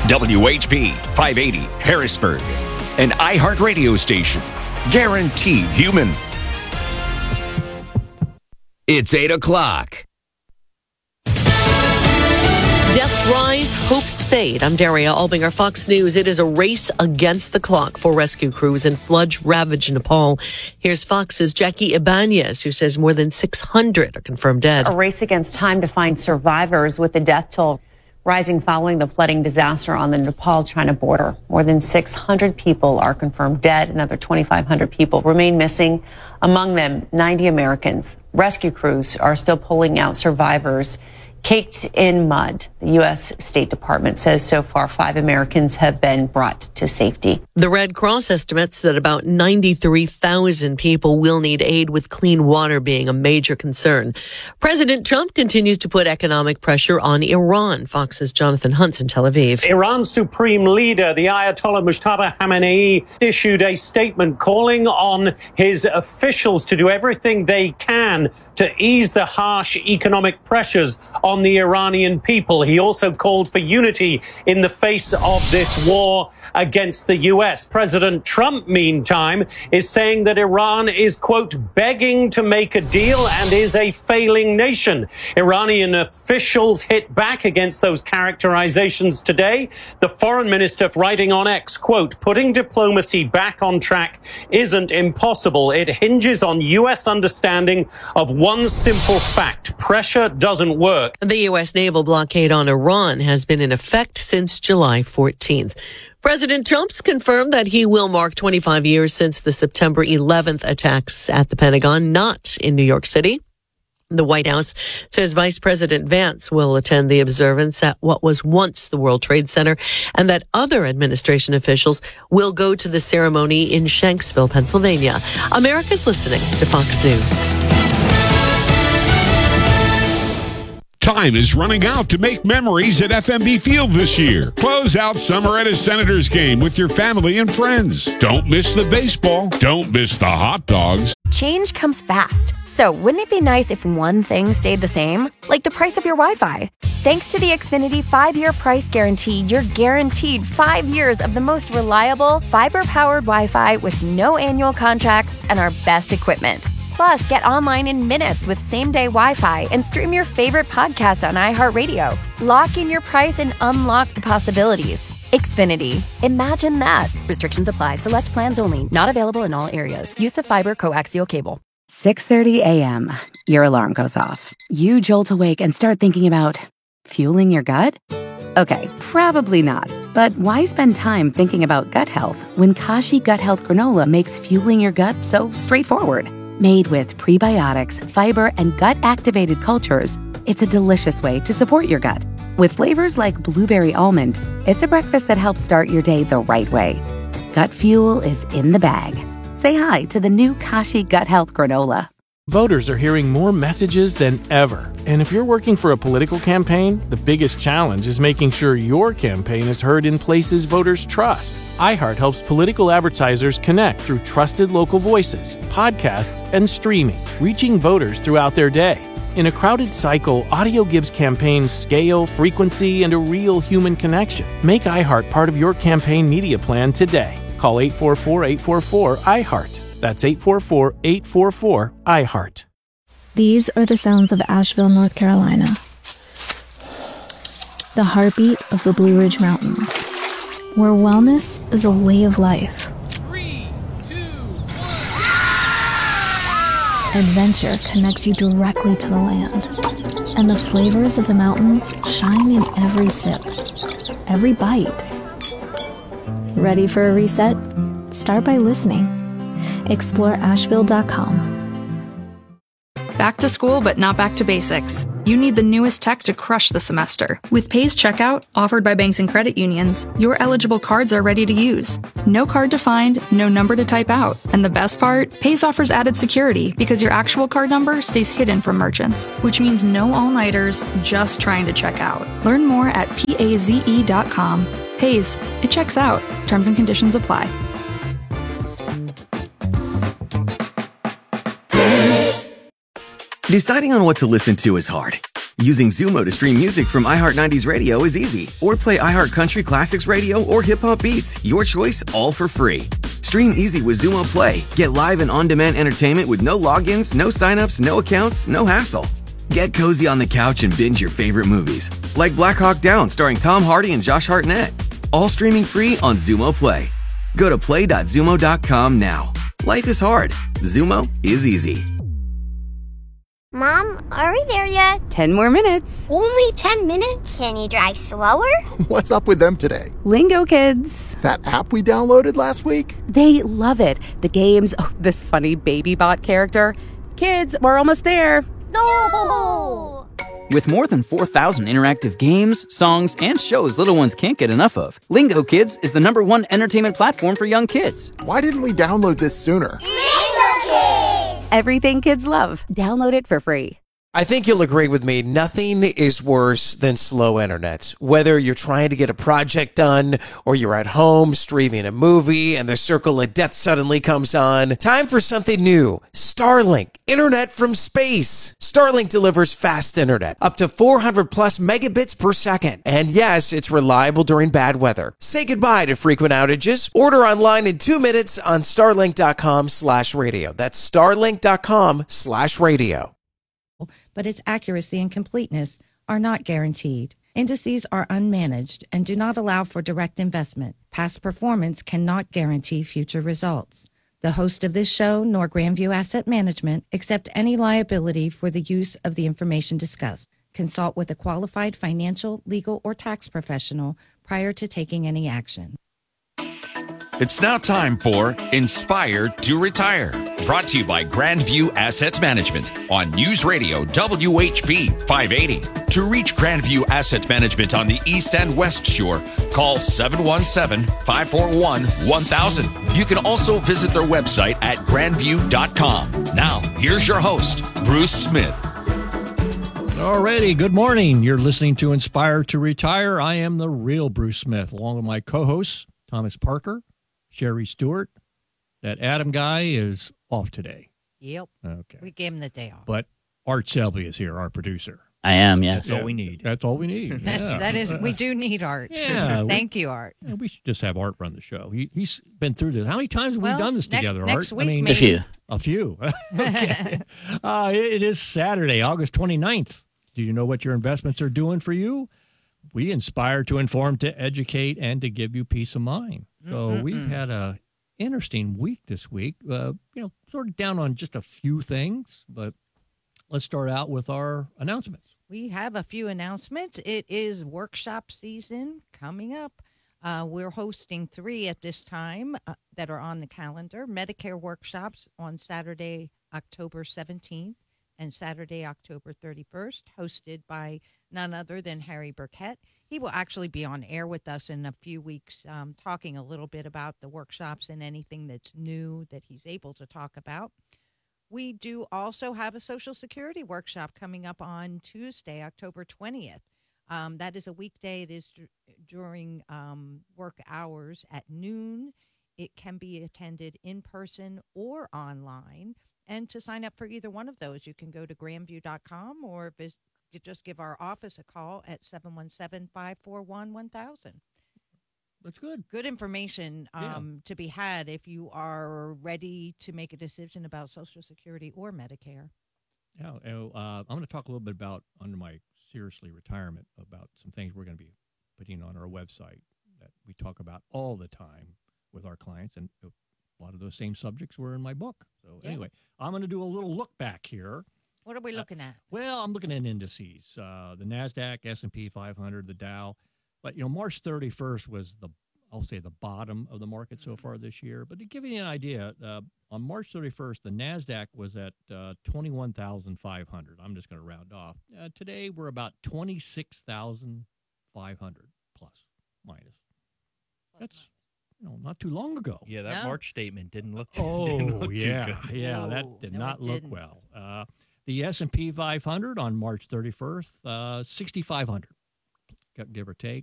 WHP 580 Harrisburg, an iHeart radio station. Guaranteed human. It's 8 o'clock. Deaths rise, hopes fade. I'm Daria Albinger, Fox News. It is a race against the clock for rescue crews in flood-ravaged Nepal. Here's Fox's Jackie Ibanez, who says more than 600 are confirmed dead. A race against time to find survivors, with the death toll rising following the flooding disaster on the Nepal-China border. More than 600 people are confirmed dead. Another 2,500 people remain missing. Among them, 90 Americans. Rescue crews are still pulling out survivors caked in mud. The U.S. State Department says so far 5 Americans have been brought to safety. The Red Cross estimates that about 93,000 people will need aid, with clean water being a major concern. President Trump continues to put economic pressure on Iran. Fox's Jonathan Hunt's in Tel Aviv. Iran's supreme leader, the Ayatollah Mustafa Khamenei, issued a statement calling on his officials to do everything they can to ease the harsh economic pressures on the Iranian people. He also called for unity in the face of this war against the U.S. President Trump, meantime, is saying that Iran is, quote, begging to make a deal and is a failing nation. Iranian officials hit back against those characterizations today. The foreign minister writing on X, quote, putting diplomacy back on track isn't impossible. It hinges on U.S. understanding of one simple fact: pressure doesn't work. The U.S. naval blockade on Iran has been in effect since July 14th. President Trump's confirmed that he will mark 25 years since the September 11th attacks at the Pentagon, not in New York City. The White House says Vice President Vance will attend the observance at what was once the World Trade Center, and that other administration officials will go to the ceremony in Shanksville, Pennsylvania. America's listening to Fox News. Time is running out to make memories at FMB Field this year. Close out summer at a Senators game with your family and friends. Don't miss the baseball. Don't miss the hot dogs. Change comes fast. So wouldn't it be nice if one thing stayed the same? Like the price of your Wi-Fi. Thanks to the Xfinity 5-year price guarantee, you're guaranteed 5 years of the most reliable, fiber-powered Wi-Fi with no annual contracts and our best equipment. Plus, get online in minutes with same-day Wi-Fi and stream your favorite podcast on iHeartRadio. Lock in your price and unlock the possibilities. Xfinity. Imagine that. Restrictions apply. Select plans only. Not available in all areas. Use of fiber coaxial cable. 6:30 a.m. Your alarm goes off. You jolt awake and start thinking about fueling your gut? Okay, probably not. But why spend time thinking about gut health when Kashi Gut Health Granola makes fueling your gut so straightforward? Made with prebiotics, fiber, and gut-activated cultures, it's a delicious way to support your gut. With flavors like blueberry almond, it's a breakfast that helps start your day the right way. Gut fuel is in the bag. Say hi to the new Kashi Gut Health Granola. Voters are hearing more messages than ever. And if you're working for a political campaign, the biggest challenge is making sure your campaign is heard in places voters trust. iHeart helps political advertisers connect through trusted local voices, podcasts, and streaming, reaching voters throughout their day. In a crowded cycle, audio gives campaigns scale, frequency, and a real human connection. Make iHeart part of your campaign media plan today. Call 844-844-iHeart. That's 844-844-iHeart. These are the sounds of Asheville, North Carolina. The heartbeat of the Blue Ridge Mountains, where wellness is a way of life. 3, 2, 1. Adventure connects you directly to the land, and the flavors of the mountains shine in every sip, every bite. Ready for a reset? Start by listening. Explore Asheville.com. Back to school, but not back to basics. You need the newest tech to crush the semester. With Pays Checkout, offered by banks and credit unions, your eligible cards are ready to use. No card to find, no number to type out. And the best part? Pays offers added security because your actual card number stays hidden from merchants, which means no all-nighters, just trying to check out. Learn more at PAZE.com. Pays, it checks out. Terms and conditions apply. Deciding on what to listen to is hard, Using Zumo to stream music from iHeart 90s Radio is easy. Or play iHeart Country Classics Radio or Hip Hop Beats. Your choice, all for free. Stream easy with Zumo Play. Get live and on-demand entertainment with no logins, no signups, no accounts, no hassle. Get cozy on the couch and binge your favorite movies. Like Black Hawk Down starring Tom Hardy and Josh Hartnett. All streaming free on Zumo Play. Go to play.zumo.com now. Life is hard. Zumo is easy. Mom, are we there yet? 10 more minutes. Only 10 minutes? Can you drive slower? What's up with them today? Lingo Kids. That app we downloaded last week? They love it. The games, this funny baby bot character. Kids, we're almost there. No! With more than 4,000 interactive games, songs, and shows little ones can't get enough of, Lingo Kids is the #1 entertainment platform for young kids. Why didn't we download this sooner? Lingo Kids! Everything kids love. Download it for free. I think you'll agree with me. Nothing is worse than slow internet. Whether you're trying to get a project done or you're at home streaming a movie and the circle of death suddenly comes on. Time for something new. Starlink. Internet from space. Starlink delivers fast internet. Up to 400 plus megabits per second. And yes, it's reliable during bad weather. Say goodbye to frequent outages. Order online in 2 minutes on starlink.com/radio. That's starlink.com/radio. But its accuracy and completeness are not guaranteed. Indices are unmanaged and do not allow for direct investment. Past performance cannot guarantee future results. The host of this show, nor Grandview Asset Management, accept any liability for the use of the information discussed. Consult with a qualified financial, legal, or tax professional prior to taking any action. It's now time for Inspired to Retire, brought to you by Grandview Asset Management on News Radio WHB 580. To reach Grandview Asset Management on the East and West Shore, call 717-541-1000. You can also visit their website at grandview.com. Now, here's your host, Bruce Smith. Alrighty, good morning. You're listening to Inspired to Retire. I am the real Bruce Smith, along with my co-hosts, Thomas Parker, Sherry Stewart. That Adam guy is off today. Yep. Okay. We gave him the day off. But Art Selby is here, our producer. I am, yes. That's all we need. That's all we need. That is, we do need Art. Yeah. Thank you, Art. Yeah, we should just have Art run the show. He's been through this. How many times have we done this together, next Art? Week, I mean, a few. A few. Okay. It is Saturday, August 29th. Do you know what your investments are doing for you? We inspire to inform, to educate, and to give you peace of mind. So we've had a interesting week this week, sort of down on just a few things, but let's start out with our announcements. We have a few announcements. It is workshop season coming up. We're hosting 3 at this time that are on the calendar. Medicare workshops on Saturday, October 17th and Saturday, October 31st, hosted by none other than Harry Burkett. He will actually be on air with us in a few weeks, talking a little bit about the workshops and anything that's new that he's able to talk about. We do also have a Social Security workshop coming up on Tuesday, October 20th. That is a weekday. It is during work hours at noon. It can be attended in person or online. And to sign up for either one of those, you can go to grandview.com or just give our office a call at 717-541-1000. That's good. Good information to be had if you are ready to make a decision about Social Security or Medicare. Yeah, I'm going to talk a little bit about, under my Seriously Retirement, about some things we're going to be putting on our website that we talk about all the time with our clients, and a lot of those same subjects were in my book. So anyway, I'm going to do a little look back here. What are we looking at? Well, I'm looking at indices, the NASDAQ, S&P 500, the Dow. But, March 31st was I'll say the bottom of the market so far this year. But to give you an idea, on March 31st, the NASDAQ was at 21,500. I'm just going to round off. Today, we're about 26,500 plus, minus. That's not too long ago. Yeah, that March statement didn't look. That good. did not look well. The S&P 500 on March 31st, 6,500, give or take.